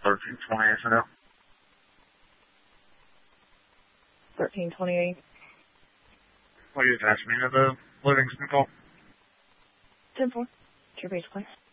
1328 for now. 1328. Will you attach me to the Livingston call? 10-4. Your base, please.